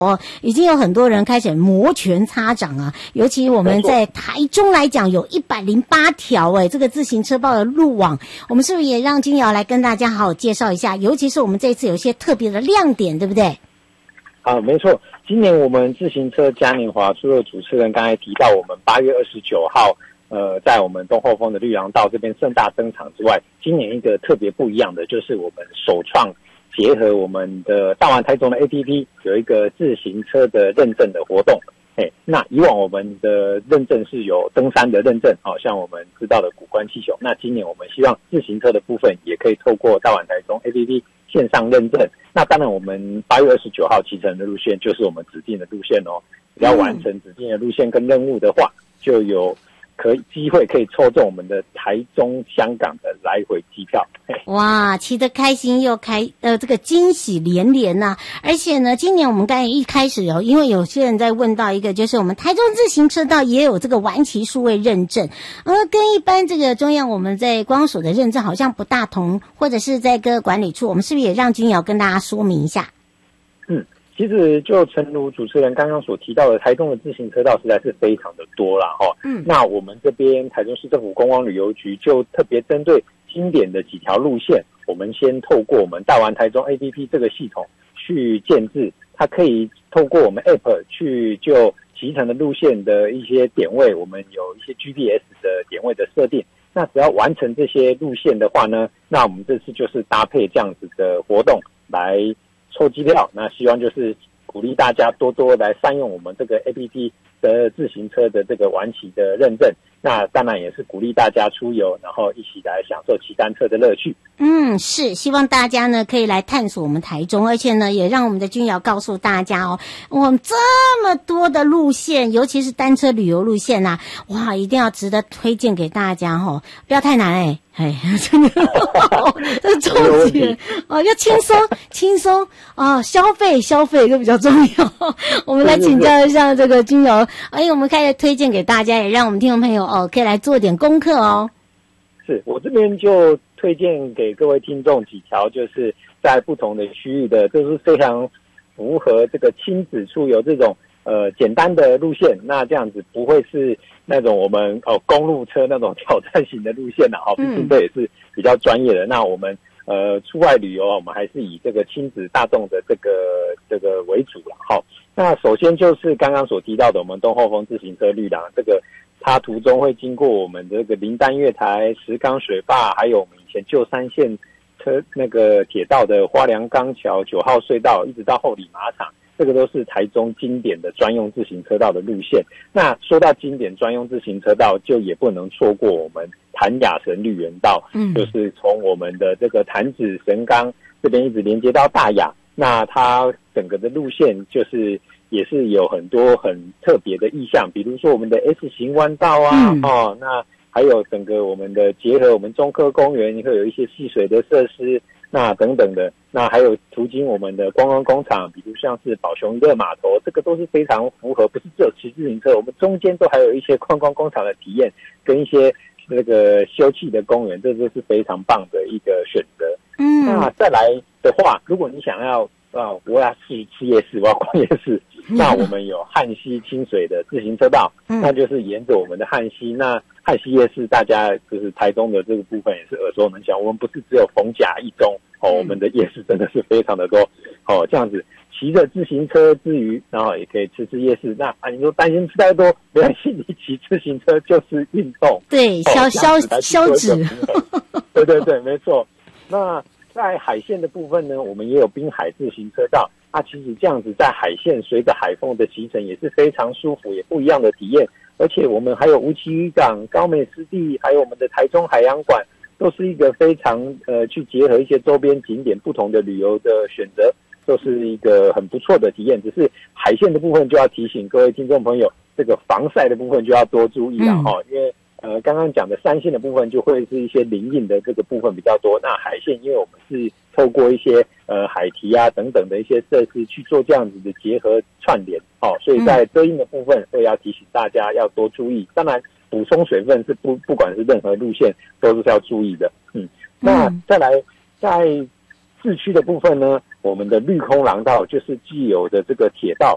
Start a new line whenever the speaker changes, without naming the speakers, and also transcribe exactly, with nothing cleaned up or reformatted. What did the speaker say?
哦，已经有很多人开始摩拳擦掌啊！尤其我们在台中来讲，有一百零八条哎，这个自行车道的路网，我们是不是也让君瑶来跟大家好好介绍一下？尤其是我们这一次有些特别的亮点，对不对？
啊，没错，今年我们自行车嘉年华除了主持人刚才提到，我们八月二十九号，呃，在我们东后峰的绿廊道这边盛大登场之外，今年一个特别不一样的，就是我们首创结合我们的大玩台中的 A P P 有一个自行车的认证的活动。哎，那以往我们的认证是有登山的认证，好、哦、像我们知道的古关七雄。那今年我们希望自行车的部分也可以透过大玩台中 A P P 线上认证。那当然，我们八月二十九号骑乘的路线就是我们指定的路线哦。只要完成指定的路线跟任务的话，就有可以机会可以抽中我们的台中香港的来回机票。
哇，骑得开心又开呃这个惊喜连连呐、啊！而且呢，今年我们刚才一开始哦，因为有些人在问到一个，就是我们台中自行车道也有这个玩骑数位认证，呃，跟一般这个中央我们在光所的认证好像不大同，或者是在各个管理处，我们是不是也让君瑶跟大家说明一下？
嗯。其实就诚如主持人刚刚所提到的，台中的自行车道实在是非常的多啦齁。嗯，那我们这边台中市政府观光旅游局就特别针对经典的几条路线，我们先透过我们大玩台中 A P P 这个系统去建制，它可以透过我们 App 去就骑乘的路线的一些点位，我们有一些 G P S 的点位的设定。那只要完成这些路线的话呢，那我们这次就是搭配这样子的活动来抽机票，那希望就是鼓励大家多多来善用我们这个 A P P 的自行车的这个玩骑的认证。那当然也是鼓励大家出游，然后一起来享受骑单车的乐趣。
嗯，是希望大家呢可以来探索我们台中，而且呢也让我们的君瑶告诉大家哦，我们这么多的路线，尤其是单车旅游路线啊，哇，一定要值得推荐给大家哦，不要太难哎、欸。哎，真的，这重点哦，要轻松轻松啊，消费消费就比较重要。我们来请教一下这个君瑶，哎，我们开始推荐给大家，也让我们听众朋友哦可以来做点功课哦。
是我这边就推荐给各位听众几条，就是在不同的区域的，就是非常符合这个亲子出游这种呃简单的路线，那这样子不会是那种我们哦公路车那种挑战型的路线啦，哈、哦，毕竟这也是比较专业的。那我们呃出外旅游，我们还是以这个亲子大众的这个这个为主啦，哈、哦。那首先就是刚刚所提到的，我们东后峰自行车绿廊，这个它途中会经过我们的这个林丹月台、石冈水坝，还有我们以前旧三线车那个铁道的花梁钢桥、九号隧道，一直到后里马场。这个都是台中经典的专用自行车道的路线。那说到经典专用自行车道，就也不能错过我们潭雅神绿园道，嗯，就是从我们的这个潭子神冈这边一直连接到大雅。那它整个的路线就是也是有很多很特别的意象，比如说我们的 S 型弯道啊，嗯、哦，那还有整个我们的结合我们中科公园，会有一些戏水的设施。那等等的，那还有途经我们的观光工厂，比如像是宝熊娱乐码头，这个都是非常符合，不是只有骑自行车，我们中间都还有一些观光工厂的体验，跟一些那个休憩的公园，这都是非常棒的一个选择。嗯，那再来的话，如果你想要啊，我要去吃夜市，我要逛夜市，那我们有旱溪清水的自行车道，嗯、那就是沿着我们的旱溪，那旱溪夜市，大家就是台中的这个部分也是耳熟能详。我们不是只有逢甲一中哦，我们的夜市真的是非常的多哦。这样子骑着自行车之余，然后也可以吃吃夜市。那啊，你说担心吃太多，没关系，你骑自行车就是运动，
对，消消消脂。
对对对，没错。那在海线的部分呢，我们也有滨海自行车道。啊，其实这样子在海线随着海风的骑乘也是非常舒服，也不一样的体验。而且我们还有无期渔港、高美湿地，还有我们的台中海洋馆，都是一个非常呃去结合一些周边景点不同的旅游的选择，都是一个很不错的体验。只是海线的部分就要提醒各位听众朋友，这个防晒的部分就要多注意了哈、嗯，因为呃刚刚讲的山线的部分就会是一些林荫的这个部分比较多，那海线因为我们是透过一些呃海堤啊等等的一些设施去做这样子的结合串联，哦，所以在遮阴的部分会要提醒大家要多注意。当然补充水分是不不管是任何路线都是要注意的。嗯，那再来在市区的部分呢，我们的绿空廊道就是既有的这个铁道